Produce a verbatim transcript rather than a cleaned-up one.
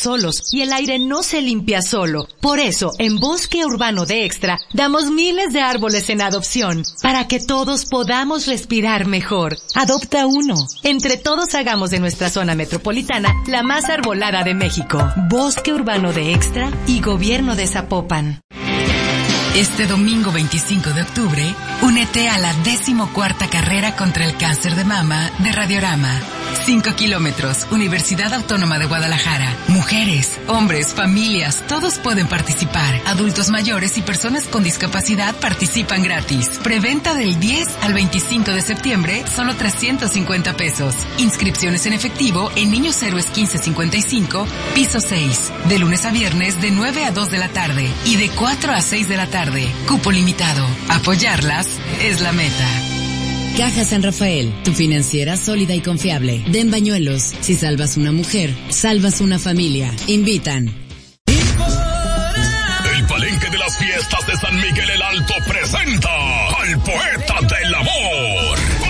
solos y el aire no se limpia solo. Por eso, en Bosque Urbano de Extra, damos miles de árboles en adopción para que todos podamos respirar mejor. Adopta uno. Entre todos hagamos de nuestra zona metropolitana la más arbolada de México. Bosque Urbano de Extra y Gobierno de Zapopan. Este domingo veinticinco de octubre, únete a la decimocuarta carrera contra el cáncer de mama de Radiorama. Cinco kilómetros, Universidad Autónoma de Guadalajara. Mujeres, hombres, familias, todos pueden participar. Adultos mayores y personas con discapacidad participan gratis. Preventa del diez al veinticinco de septiembre, solo trescientos cincuenta pesos. Inscripciones en efectivo en Niños Héroes quince cincuenta y cinco, piso seis. De lunes a viernes de nueve a dos de la tarde y de cuatro a seis de la tarde. Cupo limitado. Apoyarlas es la meta. Caja San Rafael, tu financiera sólida y confiable. Den Bañuelos. Si salvas una mujer, salvas una familia. Invitan. El Palenque de las Fiestas de San Miguel el Alto presenta al poeta